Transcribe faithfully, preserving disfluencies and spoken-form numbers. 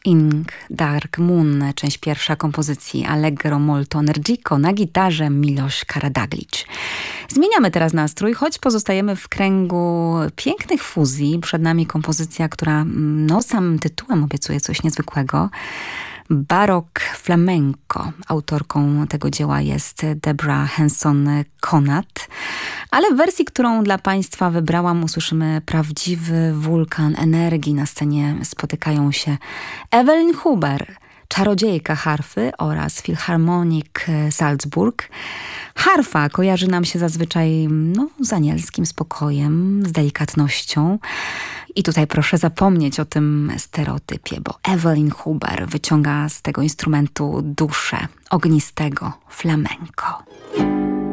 Ink Dark Moon, część pierwsza kompozycji Allegro molto energico na gitarze Miloš Karađagić. Zmieniamy teraz nastrój, choć pozostajemy w kręgu pięknych fuzji. Przed nami kompozycja, która no, samym tytułem obiecuje coś niezwykłego. Barok flamenco. Autorką tego dzieła jest Debra Henson-Conant. Ale w wersji, którą dla Państwa wybrałam, usłyszymy prawdziwy wulkan energii. Na scenie spotykają się Evelyn Huber, czarodziejka harfy, oraz Filharmonik Salzburg. Harfa kojarzy nam się zazwyczaj no, z anielskim spokojem, z delikatnością. I tutaj proszę zapomnieć o tym stereotypie, bo Evelyn Huber wyciąga z tego instrumentu duszę ognistego flamenco.